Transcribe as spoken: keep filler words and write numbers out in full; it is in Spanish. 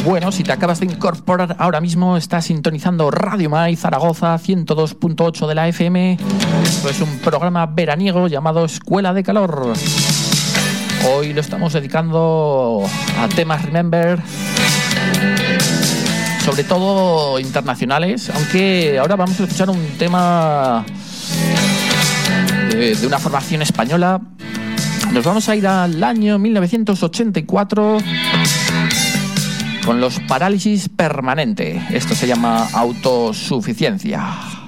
Bueno, si te acabas de incorporar ahora mismo, estás sintonizando Radio Mai Zaragoza ciento dos punto ocho de la F M. Esto es un programa veraniego llamado Escuela de Calor. Hoy lo estamos dedicando a temas Remember, sobre todo internacionales, aunque ahora vamos a escuchar un tema de, de una formación española. Nos vamos a ir al año mil novecientos ochenta y cuatro con los Parálisis Permanente. Esto se llama Autosuficiencia.